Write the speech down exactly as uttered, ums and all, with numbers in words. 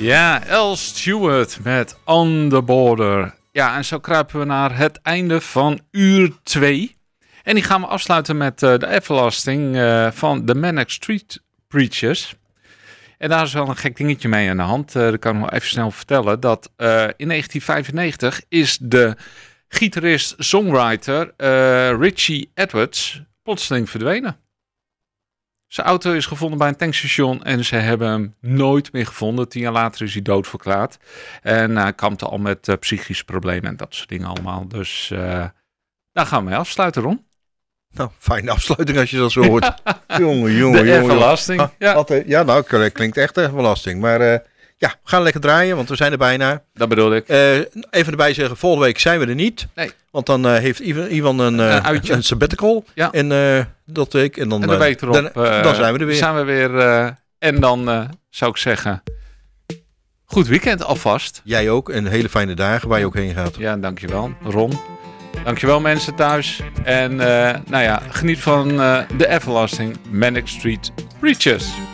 Ja, Al Stewart met On The Border. Ja, en zo kruipen we naar het einde van uur twee. En die gaan we afsluiten met uh, de Everlasting uh, van de Manic Street Preachers. En daar is wel een gek dingetje mee aan de hand. Uh, dat kan ik nog even snel vertellen. Dat uh, in negentien vijfennegentig is de gitarist-songwriter uh, Richie Edwards plotseling verdwenen. Zijn auto is gevonden bij een tankstation en ze hebben hem nooit meer gevonden. Tien jaar later is hij doodverklaard. En hij uh, kampte al met uh, psychische problemen en dat soort dingen allemaal. Dus uh, daar gaan we mee afsluiten, Ron. Nou, fijne afsluiting als je dat zo hoort. jongen, jongen, de jongen. Everlasting. Ah, ja. Altijd, ja, nou, klinkt echt Everlasting. Maar uh, ja, we gaan lekker draaien, want we zijn er bijna. Dat bedoel ik. Uh, even erbij zeggen, volgende week zijn we er niet. Nee. Want dan uh, heeft Ivan, Ivan een, uh, een, uitje. een sabbatical. Ja. En uh, dat week. En dan, en de week erop. Dan, uh, dan zijn we er weer. Zijn we weer uh, en dan uh, zou ik zeggen, goed weekend alvast. Jij ook. En hele fijne dagen waar je ook heen gaat. Ja, dankjewel, Ron. Dankjewel mensen thuis. En uh, nou ja, geniet van uh, de Everlasting Manic Street Preachers.